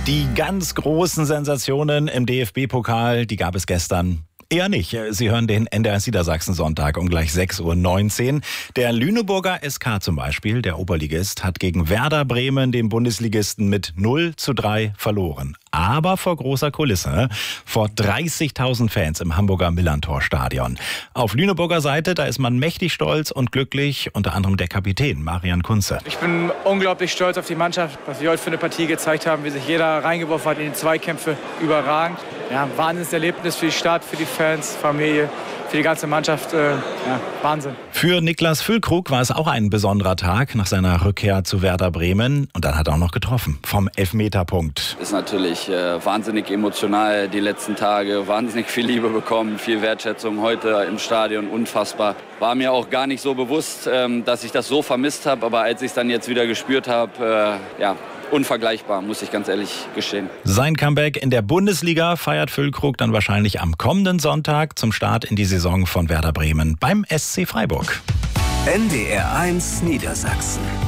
Die ganz großen Sensationen im DFB-Pokal, die gab es gestern eher nicht. Sie hören den NDR Niedersachsen-Sonntag um gleich 6:19 Uhr. Der Lüneburger SK zum Beispiel, der Oberligist, hat gegen Werder Bremen, den Bundesligisten, mit 0:3 verloren. Aber vor großer Kulisse, vor 30.000 Fans im Hamburger Millerntor-Stadion. Auf Lüneburger Seite, da ist man mächtig stolz und glücklich, unter anderem der Kapitän Marian Kunze. Ich bin unglaublich stolz auf die Mannschaft, was wir heute für eine Partie gezeigt haben, wie sich jeder reingeworfen hat in die Zweikämpfe, überragend. Ja, ein Wahnsinnserlebnis für die Stadt, für die Fans, Familie, für die ganze Mannschaft. Wahnsinn. Für Niklas Füllkrug war es auch ein besonderer Tag nach seiner Rückkehr zu Werder Bremen. Und dann hat er auch noch getroffen vom Elfmeterpunkt. Ist natürlich wahnsinnig emotional die letzten Tage. Wahnsinnig viel Liebe bekommen, viel Wertschätzung heute im Stadion. Unfassbar. War mir auch gar nicht so bewusst, dass ich das so vermisst habe. Aber als ich es dann jetzt wieder gespürt habe, unvergleichbar, muss ich ganz ehrlich gestehen. Sein Comeback in der Bundesliga feiert Füllkrug dann wahrscheinlich am kommenden Sonntag zum Start in die Saison von Werder Bremen beim SC Freiburg. NDR 1 Niedersachsen.